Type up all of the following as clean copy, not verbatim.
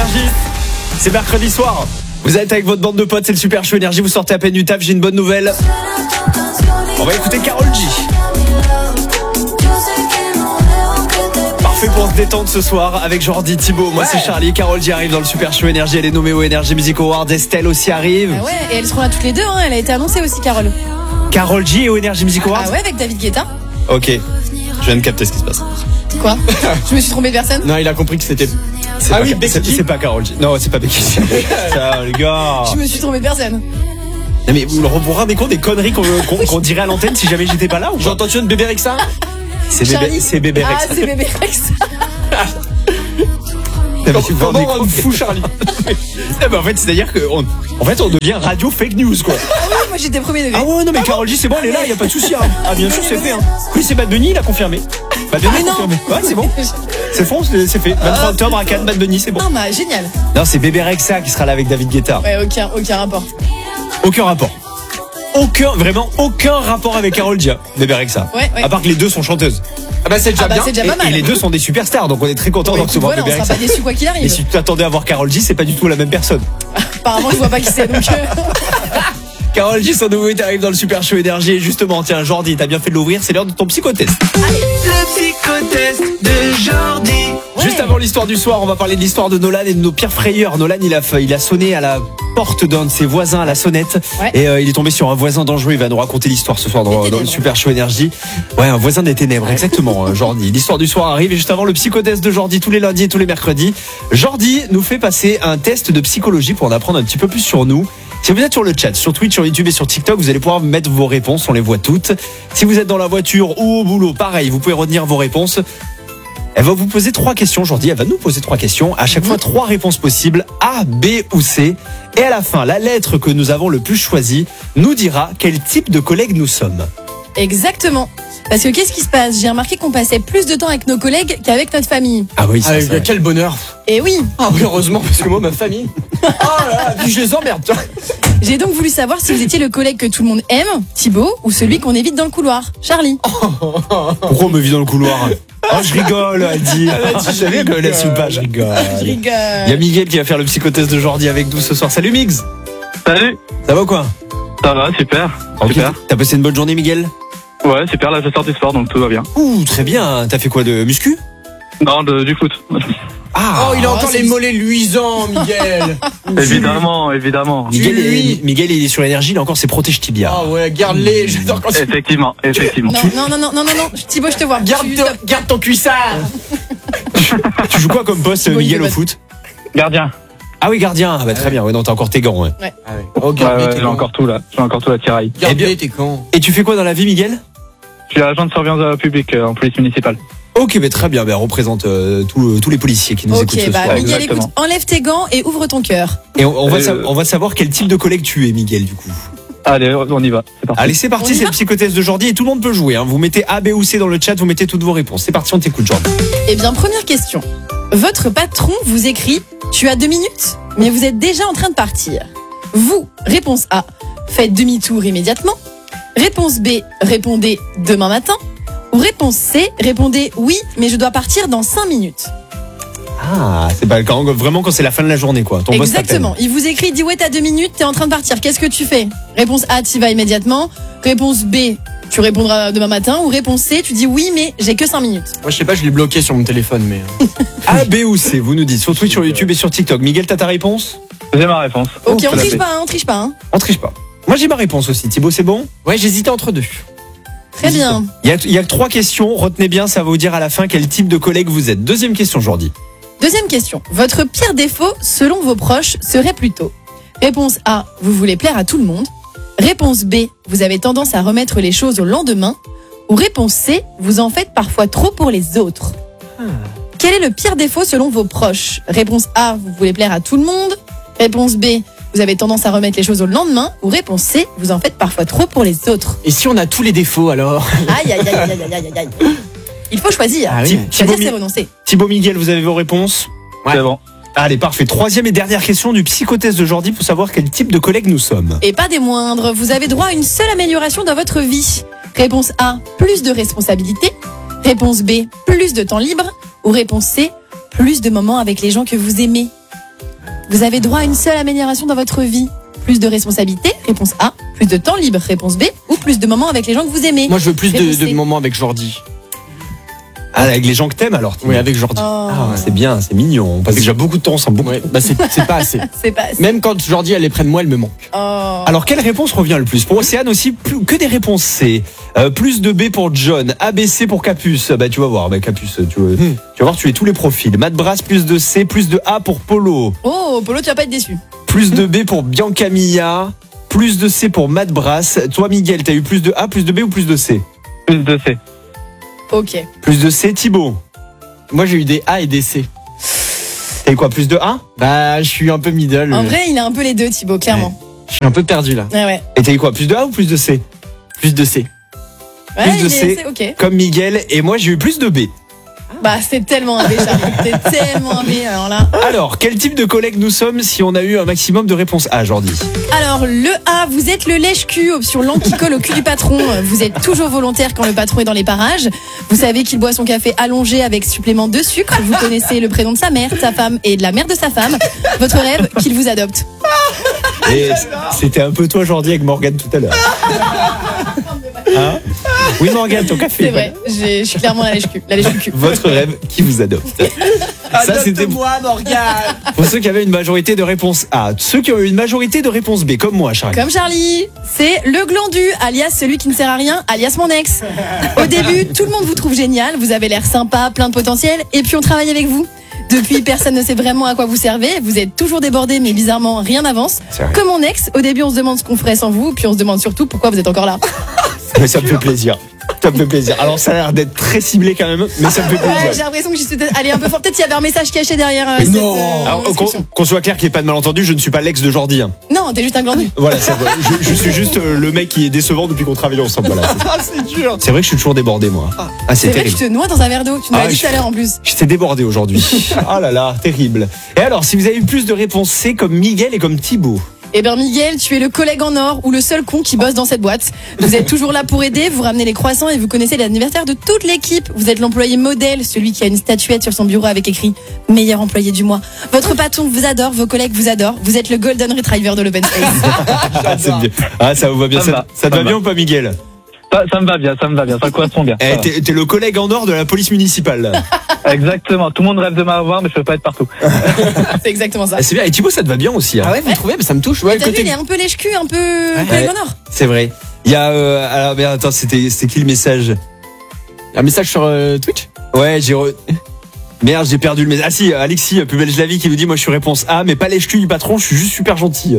Énergie. C'est mercredi soir. Vous êtes avec votre bande de potes, c'est le Super Show Énergie. Vous sortez à peine du taf, j'ai une bonne nouvelle. On va écouter Karol G. Parfait pour se détendre ce soir avec Jordi, Thibaut. Moi c'est Charlie. Karol G arrive dans le Super Show Énergie. Elle est nommée au Energy Music Awards. Estelle aussi arrive. Ah ouais, et elles seront là toutes les deux. Elle a été annoncée aussi, Karol. Karol G est au Energy Music Awards. Ah ouais, avec David Guetta. Ok, je viens de capter ce qui se passe. Quoi? Je me suis trompée de personne? Non, il a compris que c'était. C'est pas Karol G. Non, c'est pas Becky. Ça, les gars. Je me suis trompée de personne. Non mais vous vous rendez compte des conneries qu'on dirait à l'antenne si jamais j'étais pas là ou J'ai entendu une bébé Rexa. C'est bébé Rex. Ah, c'est bébé Rex. Comment on me fout Charlie? En fait, c'est-à-dire que on devient radio fake news quoi. Ah oui, moi j'étais premier degré. Ah ouais, non mais Karol G c'est bon, elle est là, y a pas de souci. Hein. Ah bien sûr, c'est fait. Hein. Oui, c'est Bad Bunny, il a confirmé. Bad Bunny a confirmé. Ouais, c'est bon. C'est bon, c'est fait. 23 octobre à Cannes, Bad Bunny, c'est bon. Non, bah génial. Non, c'est bébé Rexa qui sera là avec David Guetta. Ouais, aucun rapport. Aucun rapport. Vraiment aucun rapport avec Karol G. Bébé Rexa. Ouais. À part que les deux sont chanteuses. Ah bah c'est déjà bien. C'est déjà pas mal. Et les deux sont des superstars, donc on est très contents d'en recevoir Voilà, on bébé sera Rexa. pas déçus quoi qu'il Mais arrive. si tu t'attendais à voir Karol G, c'est pas du tout la même personne. Apparemment, je vois pas qui c'est donc. Karol G, son nouveauté arrive dans le Super Show Énergie. Et justement, tiens, Jordi, t'as bien fait de l'ouvrir, c'est l'heure de ton psychotest. Le psychotest de Jordi. Juste avant l'histoire du soir, on va parler de l'histoire de Nolan et de nos pires frayeurs. Nolan, il a sonné à la porte d'un de ses voisins à la sonnette. Ouais. Et il est tombé sur un voisin dangereux. Il va nous raconter l'histoire ce soir dans le Super Show Énergie. Ouais, un voisin des ténèbres, exactement, Jordi. L'histoire du soir arrive et juste avant le psychotest de Jordi, tous les lundis et tous les mercredis, Jordi nous fait passer un test de psychologie pour en apprendre un petit peu plus sur nous. Si vous êtes sur le chat, sur Twitch, sur YouTube et sur TikTok, vous allez pouvoir mettre vos réponses, on les voit toutes. Si vous êtes dans la voiture ou au boulot, pareil, vous pouvez retenir vos réponses. Elle va vous poser 3 questions, Jordi, elle va nous poser 3 questions. À chaque fois, 3 réponses possibles, A, B ou C. Et à la fin, la lettre que nous avons le plus choisie nous dira quel type de collègue nous sommes. Exactement. Parce que qu'est-ce qui se passe? J'ai remarqué qu'on passait plus de temps avec nos collègues qu'avec notre famille. Ah oui, ça, Ah, quel bonheur. Et oui, Ah oui, heureusement, parce que moi, ma famille. Oh là là, puis je les emmerde. j'ai donc voulu savoir si vous étiez le collègue que tout le monde aime, Thibaut, ou celui qu'on évite dans le couloir, Charlie. Pourquoi on me vit dans le couloir? Oh, je rigole, elle dit. Je rigole, elle suit pas, je rigole. Je rigole. Il y a Miguel qui va faire le psychotest de Jordi avec nous ce soir. Salut Migs. Salut, Ça va ou quoi? ça va, super. Ok. Super. T'as passé une bonne journée, Miguel? Ouais, super, là je sors du sport donc tout va bien. Ouh, très bien. T'as fait quoi, de muscu? Non, du foot. Ah, Oh, il a encore c'est- les mollets luisants, Miguel. Évidemment. Miguel, il est sur l'énergie, il a encore ses protèges tibia. Ah ouais, garde-les. J'adore quand tu. Effectivement. Non, Thibaut, je te vois. Garde ton cuissard. Tu joues quoi comme poste, Thibaut, Miguel, il au est foot? Gardien. Ah oui, gardien. Ah bah très bien. Ouais, non, t'as encore tes gants. Ouais. Ah ouais. Oh, garde-les, t'es J'ai encore tout là. J'ai encore tout la tiraille. Garde-les, t'es con. Et tu fais quoi dans la vie, Miguel? Je suis agent de surveillance publique en police municipale. Ok, mais très bien. Ben, représente tous les policiers qui nous écoutent Ok, ce bah soir. Miguel, exactement. écoute, enlève tes gants et ouvre ton cœur. Et on va savoir quel type de collègue tu es, Miguel, du coup. Allez, on y va. C'est parti. Allez, c'est parti, On y c'est va le psychotest de Jordi et tout le monde peut jouer. Hein. Vous mettez A, B ou C dans le chat, vous mettez toutes vos réponses. C'est parti, on t'écoute, Jordi. Eh bien, première question. Votre patron vous écrit « Tu as 2 minutes, mais vous êtes déjà en train de partir. » Vous, réponse A, faites demi-tour immédiatement. Réponse B, répondez « Demain matin ». Ou réponse C, répondez « Oui, mais je dois partir dans 5 minutes. » Ah, c'est pas vraiment quand c'est la fin de la journée, quoi. Ton boss Exactement. Il vous écrit, il dit « Ouais, t'as 2 minutes, t'es en train de partir. Qu'est-ce que tu fais ?» Réponse A, t'y vas immédiatement. Réponse B, tu répondras demain matin. Ou réponse C, tu dis « Oui, mais j'ai que 5 minutes. » Moi, je sais pas, je l'ai bloqué sur mon téléphone, mais. A, B ou C, vous nous dites sur Twitch, sur YouTube et sur TikTok. Miguel, t'as ta réponse? J'ai ma réponse. Ok, on la triche paix. pas, on triche pas. Hein. On triche pas. Moi, j'ai ma réponse aussi. Thibaut, c'est bon? Ouais, j'hésitais entre deux. Très bien. Il y a 3 questions. Retenez bien, ça va vous dire à la fin quel type de collègue vous êtes. Deuxième question, Jordi. Deuxième question. Votre pire défaut, selon vos proches, serait plutôt réponse A, vous voulez plaire à tout le monde. Réponse B, vous avez tendance à remettre les choses au lendemain. Ou réponse C, vous en faites parfois trop pour les autres. Quel est le pire défaut selon vos proches? Réponse A, vous voulez plaire à tout le monde. Réponse B, vous avez tendance à remettre les choses au lendemain. Ou réponse C, vous en faites parfois trop pour les autres. Et si on a tous les défauts alors? Aïe, aïe, aïe, aïe, aïe, aïe, aïe. Il faut choisir. Ah oui. Choisir, c'est renoncer. Thibaut, Miguel, vous avez vos réponses? Ouais. C'est bon. Allez, parfait. Troisième et dernière question du psychotest de Jordi pour savoir quel type de collègue nous sommes. Et pas des moindres, vous avez droit à une seule amélioration dans votre vie. Réponse A, plus de responsabilités. Réponse B, plus de temps libre. Ou réponse C, plus de moments avec les gens que vous aimez. vous avez droit à une seule amélioration dans votre vie. Plus de responsabilités, réponse A. Plus de temps libre, réponse B. Ou plus de moments avec les gens que vous aimez. Moi, je veux plus Réponse de C. moments avec Jordi. Ah, avec les gens que t'aimes alors. Oui, avec Jordi. Oh, Ah, c'est bien, c'est mignon. On passe déjà beaucoup de temps ensemble. Ouais, bah c'est pas assez. c'est pas assez. Même quand Jordi elle est près de moi, elle me manque. Oh. Alors, quelle réponse revient le plus? Pour Océane aussi, que des réponses C. Plus de B pour John, ABC pour Capus. Bah, tu vas voir, Capus, tu vas voir, tu es tous les profils. Matt Brass, plus de C, plus de A pour Polo. Oh, Polo, tu vas pas être déçu. Plus de B pour Bianca Mia. Plus de C pour Matt Brass. Toi, Miguel, t'as eu plus de A, plus de B ou plus de C? Plus de C. Ok. Plus de C, Thibaut. Moi, j'ai eu des A et des C. T'as eu quoi, plus de A? Bah, je suis un peu middle. En vrai, il a un peu les deux, Thibaut, clairement. Je suis un peu perdu là. Ouais. Et t'as eu quoi, plus de A ou plus de C? Plus de C. Ouais, Plus de il est- C. c'est ok. Comme Miguel, et moi j'ai eu plus de B. Bah, c'est tellement un B, Charlie. C'est tellement un B, alors là. Alors, quel type de collègue nous sommes si on a eu un maximum de réponses A, Jordi? Alors, le A, vous êtes le lèche-cul, option langue qui colle au cul du patron. Vous êtes toujours volontaire quand le patron est dans les parages. Vous savez qu'il boit son café allongé avec supplément de sucre. Vous connaissez le prénom de sa mère, de sa femme et de la mère de sa femme. Votre rêve, qu'il vous adopte. Et c'était un peu toi, Jordi, avec Morgane tout à l'heure. Hein? Oui, Morgane, ton café. C'est vrai, je suis clairement la lèche-cul. La lèche-cul. Votre rêve qui vous adopte. Ça, c'était moi, Morgane. pour ceux qui avaient une majorité de réponses A. Ceux qui ont eu une majorité de réponses B, comme moi, Charlie. Comme Charlie, c'est le glandu, alias celui qui ne sert à rien, alias mon ex. Au début, tout le monde vous trouve génial, vous avez l'air sympa, plein de potentiel, et puis on travaille avec vous. Depuis, personne ne sait vraiment à quoi vous servez, vous êtes toujours débordé, mais bizarrement, rien n'avance. C'est vrai. Comme mon ex, au début, on se demande ce qu'on ferait sans vous, puis on se demande surtout pourquoi vous êtes encore là. Mais ça me fait plaisir. Ça me fait plaisir. Alors, ça a l'air d'être très ciblé quand même, mais ça me fait Ouais, j'ai plaisir. l'impression que j'y suis allée un peu fort. Peut-être qu'il y avait un message caché derrière cette non. Alors, description. qu'on soit clair qu'il n'y ait pas de malentendu, je ne suis pas l'ex de Jordi. Hein. Non, t'es juste un glandu. Voilà, c'est vrai. Je suis juste le mec qui est décevant depuis qu'on travaille ensemble. Voilà, c'est ça. Ah, c'est dur. C'est vrai que je suis toujours débordé, moi. Ah, c'est C'est vrai que terrible. tu te noies dans un verre d'eau. Tu nous Ah, l'as dit je- tout à l'heure en plus. J'étais débordé aujourd'hui. Ah là là, terrible. Et alors, si vous avez eu plus de réponses C comme Miguel et comme Thibaut. Eh bien Miguel, tu es le collègue en or ou le seul con qui bosse dans cette boîte. Vous êtes toujours là pour aider, vous ramenez les croissants et vous connaissez l'anniversaire de toute l'équipe. Vous êtes l'employé modèle, celui qui a une statuette sur son bureau avec écrit « Meilleur employé du mois ». Votre patron vous adore, vos collègues vous adorent. Vous êtes le golden retriever de l'open space. Ah, c'est bien. Ah, ça vous va bien. Ça me Ça, va. ça te va bien ou pas, Miguel? Ça me va bien, ça correspond bien. Eh, Ça va. t'es le collègue en or de la police municipale. Là. Exactement, tout le monde rêve de m'avoir, mais je peux pas être partout. C'est exactement ça. Ah, c'est bien. Et Thibaut, ça te va bien aussi. Hein. Ah ouais, vous trouvez? Ça me touche. Ouais, T'as le vu, côté. il est un peu lèche-cul, un peu collègue en or. C'est vrai. Il y a. Alors, mais attends, c'était qui le message? Un message sur Twitch? Ouais, Merde, j'ai perdu le message. Ah si, Alexis, plus belle je la vie, qui nous dit, moi je suis réponse A, mais pas lèche-cul du patron, je suis juste super gentil.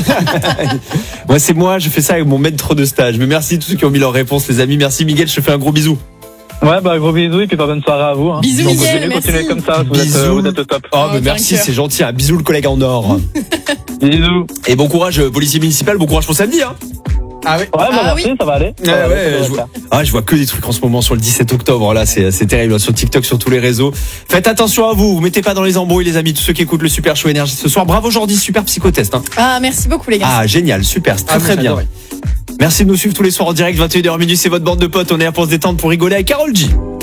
Moi c'est moi, je fais ça avec mon maître de stage. Mais merci à tous ceux qui ont mis leur réponse, les amis. Merci Miguel, je te fais un gros bisou. Ouais, bah gros bisous et puis bonne soirée à vous. Hein. Bisous, Donc, Miguel, continuez, continuez merci. comme ça, vous êtes au top. Oh, mais t'es merci, un cœur. c'est gentil. Un bisou le collègue en or. Bisous. Et bon courage, policier municipal, bon courage pour samedi. Hein. Ah ouais. Ouais, bah Ah merci, oui. ça va aller. Ouais, Ça va aller, ouais, ça va je être vois. là. Je vois que des trucs en ce moment sur le 17 octobre. Là, c'est terrible. Sur TikTok, sur tous les réseaux. Faites attention à vous. Vous mettez pas dans les embrouilles, les amis. Tous ceux qui écoutent le Super Show Énergie ce soir. Bravo Jordi, super psychotest. Hein. Ah, merci beaucoup les gars. Ah, génial, super, c'est très Ah, très moi, bien. j'adore, ouais. Merci de nous suivre tous les soirs en direct, 21h minuit, c'est votre bande de potes. On est là pour se détendre, pour rigoler avec Karol G.